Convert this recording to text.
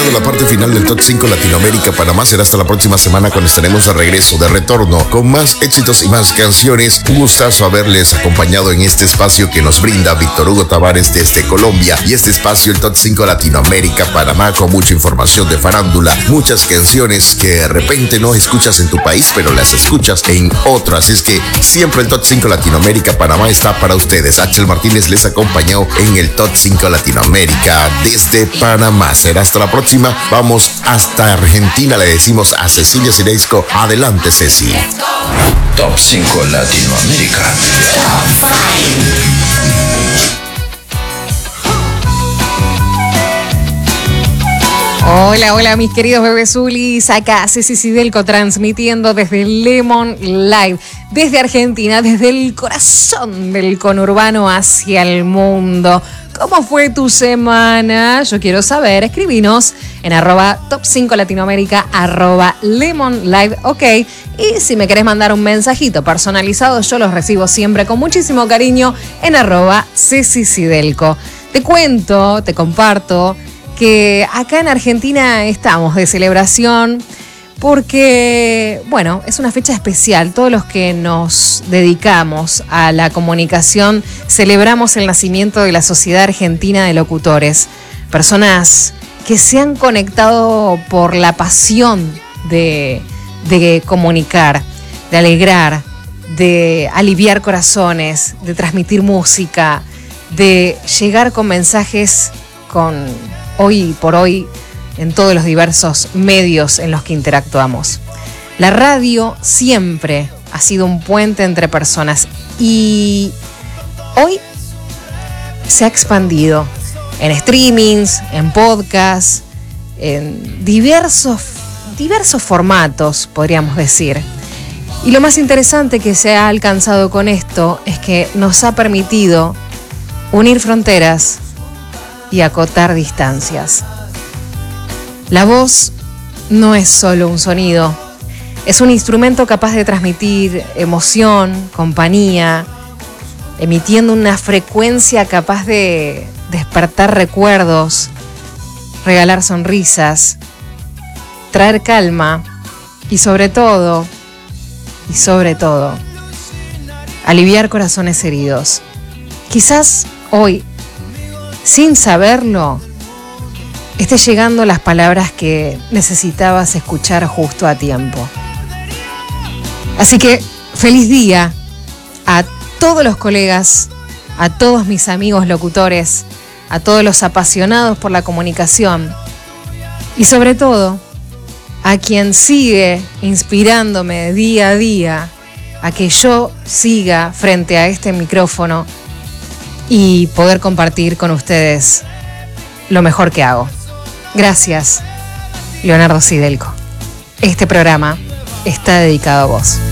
llegado a la parte final del Top 5 Latinoamérica Panamá. Será hasta la próxima semana cuando estaremos de regreso, de retorno, con más éxitos y más canciones. Un gustazo haberles acompañado en este espacio que nos brinda Víctor Hugo Tavares desde Colombia. Y este espacio, el Top 5 Latinoamérica Panamá, con mucha información de farándula, muchas canciones que de repente no escuchas en tu país, pero las escuchas en otro. Así es que siempre el Top 5 Latinoamérica Panamá está para ustedes. Axel Martínez les acompañó en el Top 5 Latinoamérica desde Panamá. Será hasta la próxima. Vamos hasta Argentina. Le decimos a Cecilia Ciresco. Adelante, Ceci. Top 5 Latinoamérica. Top 5. Hola, mis queridos bebezulis. Acá Ceci Cidelco transmitiendo desde Lemon Live, desde Argentina, desde el corazón del conurbano hacia el mundo. ¿Cómo fue tu semana? Yo quiero saber. Escribinos en @Top5 Latinoamérica, @Lemon Live, ok. Y si me querés mandar un mensajito personalizado, yo los recibo siempre con muchísimo cariño en @Ceci Cidelco. Te cuento, te comparto que acá en Argentina estamos de celebración porque, bueno, es una fecha especial. Todos los que nos dedicamos a la comunicación celebramos el nacimiento de la Sociedad Argentina de Locutores. Personas que se han conectado por la pasión de comunicar, de alegrar, de aliviar corazones, de transmitir música, de llegar con mensajes con hoy por hoy en todos los diversos medios en los que interactuamos. La radio siempre ha sido un puente entre personas y hoy se ha expandido en streamings, en podcasts, en diversos formatos, podríamos decir. Y lo más interesante que se ha alcanzado con esto es que nos ha permitido unir fronteras y acotar distancias. La voz no es solo un sonido, es un instrumento capaz de transmitir emoción, compañía, emitiendo una frecuencia capaz de despertar recuerdos, regalar sonrisas, traer calma y sobre todo, aliviar corazones heridos. Quizás hoy, sin saberlo, esté llegando las palabras que necesitabas escuchar justo a tiempo. Así que feliz día a todos los colegas, a todos mis amigos locutores, a todos los apasionados por la comunicación y sobre todo a quien sigue inspirándome día a día a que yo siga frente a este micrófono y poder compartir con ustedes lo mejor que hago. Gracias, Leonardo Cidelco. Este programa está dedicado a vos.